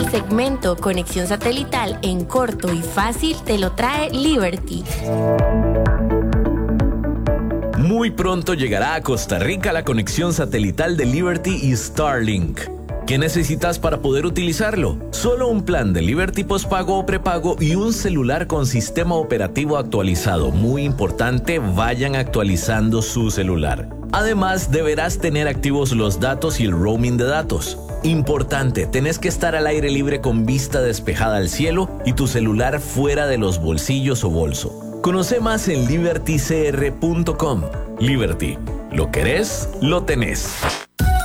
El segmento Conexión Satelital en corto y fácil te lo trae Liberty. Muy pronto llegará a Costa Rica la conexión satelital de Liberty y Starlink. ¿Qué necesitas para poder utilizarlo? Solo un plan de Liberty postpago o prepago y un celular con sistema operativo actualizado. Muy importante, vayan actualizando su celular. Además, deberás tener activos los datos y el roaming de datos. Importante, tenés que estar al aire libre con vista despejada al cielo y tu celular fuera de los bolsillos o bolso. Conoce más en libertycr.com. Liberty, lo querés, lo tenés.